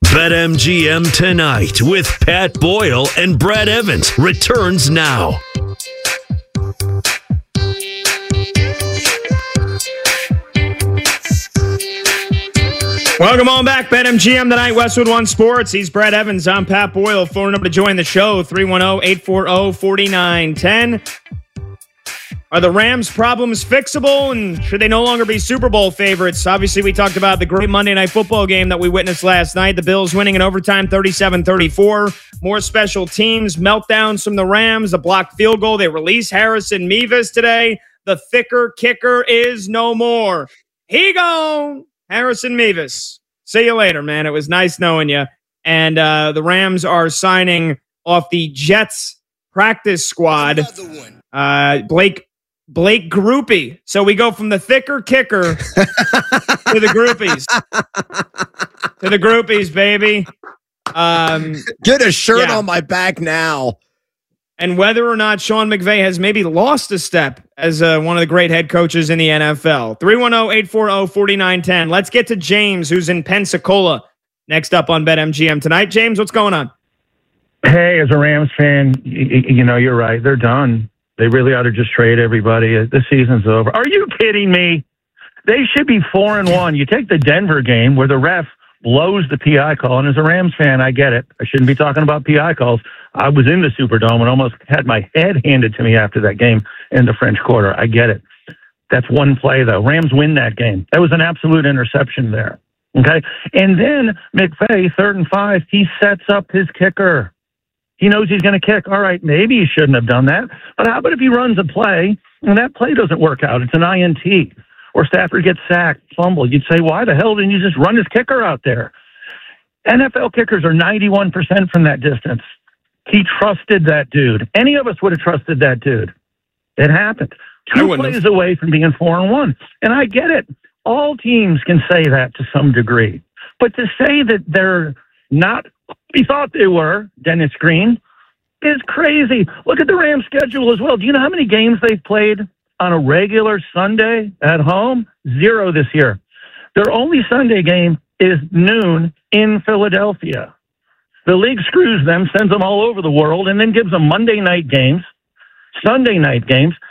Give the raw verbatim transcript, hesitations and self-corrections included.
BetMGM Tonight with Pat Boyle and Brad Evans returns now. Welcome on back, BetMGM Tonight, Westwood One Sports. He's Brad Evans. I'm Pat Boyle. Phone number to join the show, three one zero, eight four zero, four nine one zero. Are the Rams' problems fixable, and should they no longer be Super Bowl favorites? Obviously, we talked about the great Monday Night Football game that we witnessed last night. The Bills winning in overtime thirty-seven thirty-four. More special teams, meltdowns from the Rams, a blocked field goal. They release Harrison Mevis today. The thicker kicker is no more. He gone. Harrison Mevis. See you later, man. It was nice knowing you. And uh, the Rams are signing off the Jets practice squad. Uh, Blake Blake Groupie. So we go from the thicker kicker to the groupies. To the groupies, baby. Um, Get a shirt yeah. on my back now. And whether or not Sean McVay has maybe lost a step as uh, one of the great head coaches in the N F L. three one zero, eight four zero, four nine one zero. Let's get to James, who's in Pensacola, next up on BetMGM Tonight. James, what's going on? Hey, as a Rams fan, you, you know, you're right. They're done. They really ought to just trade everybody. The season's over. Are you kidding me? They should be four and one. You take the Denver game where the ref blows the P I call, and as a Rams fan, I get it. I shouldn't be talking about P I calls. I was in the Superdome and almost had my head handed to me after that game in the French Quarter. I get it. That's one play, though. Rams win that game. That was an absolute interception there. Okay? And then McVay, third and five, he sets up his kicker. He knows he's going to kick. All right, maybe he shouldn't have done that. But how about if he runs a play and that play doesn't work out? It's an I N T. Or Stafford gets sacked, fumbled. You'd say, why the hell didn't you just run his kicker out there? N F L kickers are ninety-one percent from that distance. He trusted that dude. Any of us would have trusted that dude. It happened. Two plays have. away from being four and one. And I get it. All teams can say that to some degree. But to say that they're not what we thought they were, Dennis Green, is crazy. Look at the Rams schedule as well. Do you know how many games they've played on a regular Sunday at home? Zero this year. Their only Sunday game is noon in Philadelphia. The league screws them, sends them all over the world, and then gives them Monday night games, Sunday night games.